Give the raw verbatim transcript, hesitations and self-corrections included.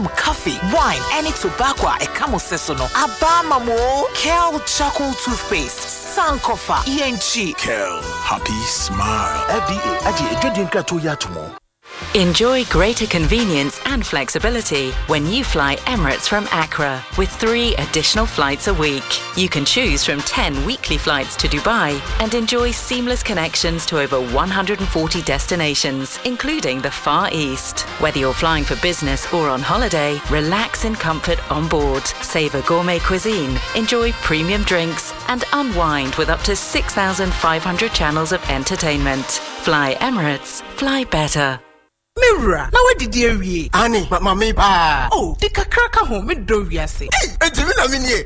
coffee, wine, any tobacco e kamo sesono. Abama mo Kel charcoal toothpaste. Sankofa E N G. Kel, happy smile. F D A, aji ejodi nka to ya tomo. Enjoy greater convenience and flexibility when you fly Emirates from Accra with three additional flights a week. You can choose from ten weekly flights to Dubai and enjoy seamless connections to over one hundred forty destinations, including the Far East. Whether you're flying for business or on holiday, relax in comfort on board, savor gourmet cuisine, enjoy premium drinks, and unwind with up to six thousand five hundred channels of entertainment. Fly Emirates. Fly better. Mirror, now what did you read? Annie, but mommy, pa. Oh, the kakraka home with Doviase. Hey, it's a minute.